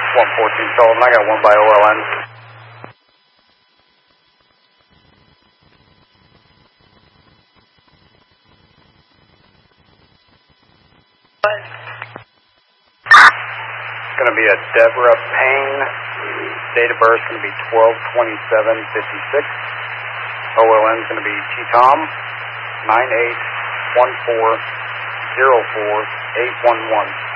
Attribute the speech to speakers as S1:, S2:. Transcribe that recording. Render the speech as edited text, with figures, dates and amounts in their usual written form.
S1: 114 Sullivan, I got 1 by OLN. It's going to be a Deborah Payne. Date of birth is going to be 12/27/56. OLN is going to be T-Tom 9814040811.